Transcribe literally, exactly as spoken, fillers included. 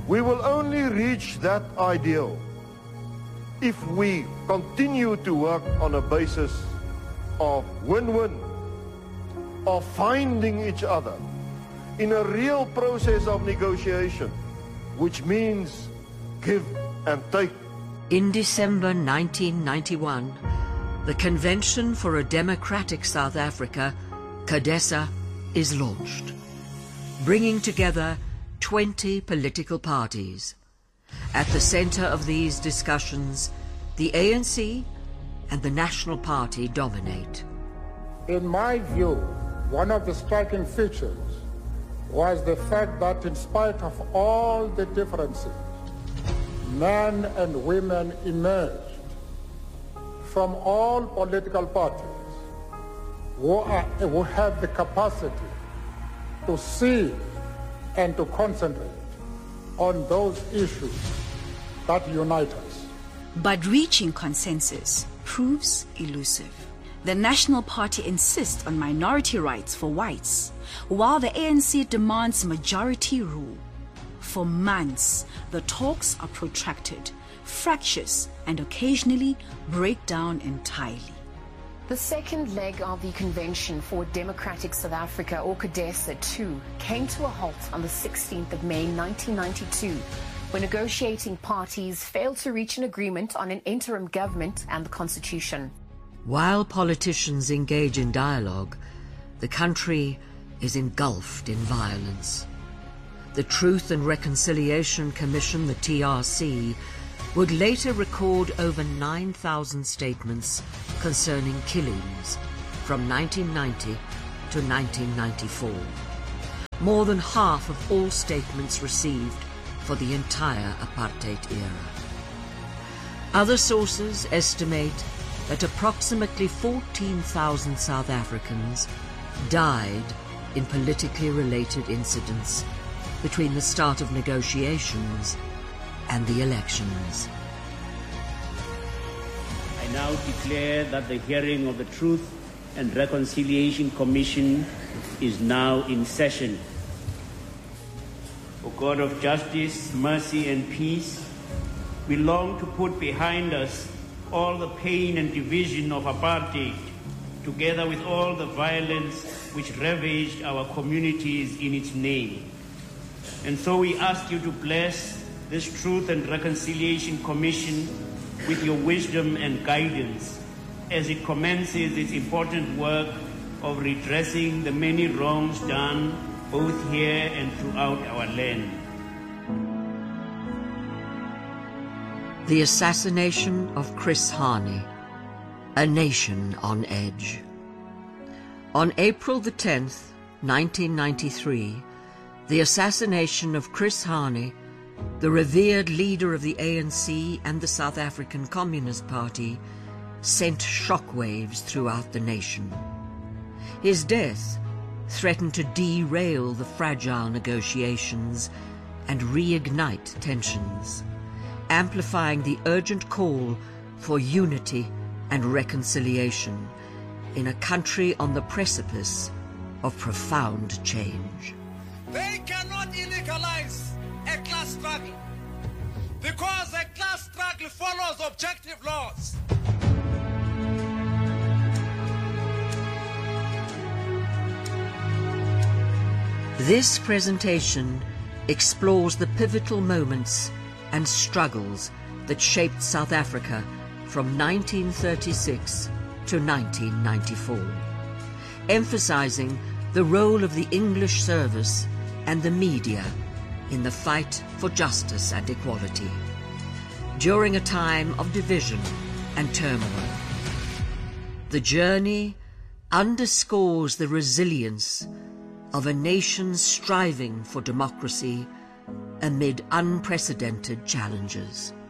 We will only reach that ideal if we continue to work on a basis of win-win, of finding each other in a real process of negotiation, which means give and take. In December nineteen ninety-one, the Convention for a Democratic South Africa, CODESA, is launched, bringing together twenty political parties. At the center of these discussions, the A N C and the National Party dominate. In my view, one of the striking features was the fact that in spite of all the differences, men and women emerged from all political parties who, are, who have the capacity to see and to concentrate on those issues that unite us. But reaching consensus proves elusive. The National Party insists on minority rights for whites, while the A N C demands majority rule. For months, the talks are protracted, fractious, and occasionally break down entirely. The second leg of the Convention for Democratic South Africa, or CODESA two, came to a halt on the sixteenth of May nineteen ninety-two, when negotiating parties failed to reach an agreement on an interim government and the constitution. While politicians engage in dialogue, the country is engulfed in violence. The Truth and Reconciliation Commission, the T R C, would later record over nine thousand statements concerning killings from nineteen ninety to nineteen ninety-four. More than half of all statements received for the entire apartheid era. Other sources estimate that approximately fourteen thousand South Africans died in politically related incidents between the start of negotiations and the elections. I now declare that the hearing of the Truth and Reconciliation Commission is now in session. O God of justice, mercy and peace, we long to put behind us all the pain and division of apartheid, together with all the violence which ravaged our communities in its name. And so we ask you to bless this Truth and Reconciliation Commission with your wisdom and guidance as it commences its important work of redressing the many wrongs done both here and throughout our land. The assassination of Chris Hani, a nation on edge. On April the tenth, nineteen ninety-three, the assassination of Chris Hani, the revered leader of the A N C and the South African Communist Party, sent shockwaves throughout the nation. His death threatened to derail the fragile negotiations and reignite tensions, amplifying the urgent call for unity and reconciliation in a country on the precipice of profound change. They cannot illegalize a class struggle because a class struggle follows objective laws. This presentation explores the pivotal moments and struggles that shaped South Africa from nineteen thirty-six to nineteen ninety-four, emphasizing the role of the English service and the media in the fight for justice and equality during a time of division and turmoil. The journey underscores the resilience of a nation striving for democracy amid unprecedented challenges.